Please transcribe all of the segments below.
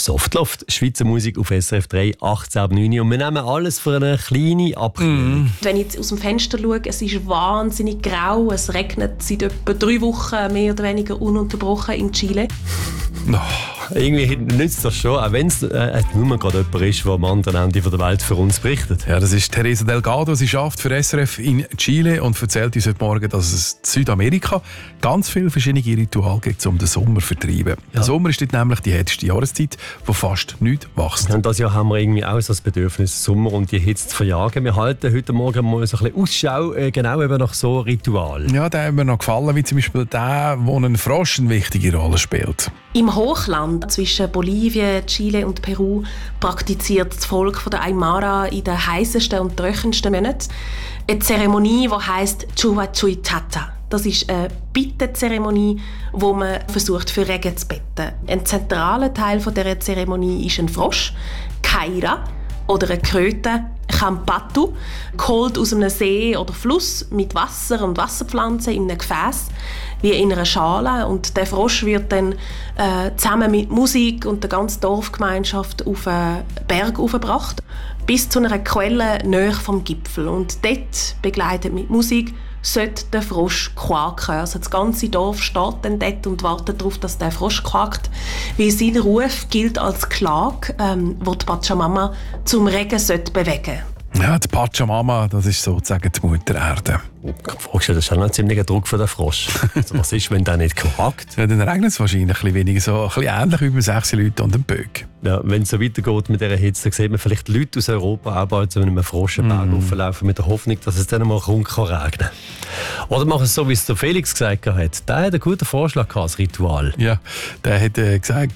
Softloft, Schweizer Musik auf SRF 3, 18 ab 9 Uhr. Und wir nehmen alles für eine kleine Abkühlung. Wenn ich jetzt aus dem Fenster schaue, es ist wahnsinnig grau. Es regnet seit etwa 3 Wochen mehr oder weniger ununterbrochen in Chile. Irgendwie nützt das schon, auch wenn es nur gerade jemand ist, der am anderen Ende der Welt für uns berichtet. Ja, das ist Teresa Delgado. Sie arbeitet für SRF in Chile und erzählt uns heute Morgen, dass es in Südamerika ganz viele verschiedene Rituale gibt, um den Sommer zu vertreiben. Ja. Der Sommer ist dort nämlich die heißeste Jahreszeit, wo fast nichts wächst. Und das Jahr haben wir irgendwie auch so das Bedürfnis, Sommer und die Hitze zu verjagen. Wir halten heute Morgen mal so ein bisschen Ausschau genau eben nach so Ritualen. Ja, der hat mir noch gefallen, wie zum Beispiel der, wo ein Frosch eine wichtige Rolle spielt. Im Hochland zwischen Bolivien, Chile und Peru praktiziert das Volk der Aymara in den heißesten und trockensten Monaten eine Zeremonie, die heisst Chuvachuitata. Das ist eine Bittenzeremonie, wo man versucht, für Regen zu beten. Ein zentraler Teil dieser Zeremonie ist ein Frosch, Kaira, oder eine Kröte, Champatu, geholt aus einem See oder Fluss mit Wasser und Wasserpflanzen in einem Gefäß, wie in einer Schale. Und der Frosch wird dann zusammen mit Musik und der ganzen Dorfgemeinschaft auf einen Berg aufgebracht, bis zu einer Quelle nahe vom Gipfel. Und dort, begleitet mit Musik, sollte der Frosch quaken. Also das ganze Dorf steht dann dort und wartet darauf, dass der Frosch quakt. Weil sein Ruf gilt als Klage, die die Pachamama zum Regen bewegen sollte. Ja, die Pachamama, das ist sozusagen die Mutter Erde. Das ist schon ein ziemlicher Druck für den Frosch. Also was ist, wenn der nicht quakt? Ja, dann regnet es wahrscheinlich ein bisschen weniger. So ein bisschen ähnlich wie bei 6 Leuten und einem Böck. Ja, wenn es so weitergeht mit dieser Hitze, dann sieht man vielleicht Leute aus Europa auch bald zu einem Froschenberg auflaufen mit der Hoffnung, dass es dann mal regnen kann. Oder machen es so, wie es der Felix gesagt hat. Der hat einen guten Vorschlag gehabt, das Ritual. Ja, der hat gesagt,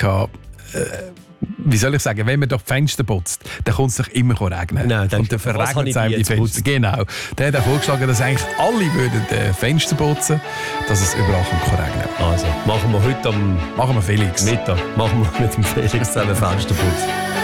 wie soll ich sagen, wenn man doch die Fenster putzt, dann kommt es doch immer regnen. Nein, und dann verregnet es einem die Fenster. Genau. Der hat auch vorgeschlagen, dass eigentlich alle würden Fenster putzen, dass es überall regnen kann. Also, machen wir heute am Felix. Mittag machen wir mit dem Felix zusammen Fenster putzen.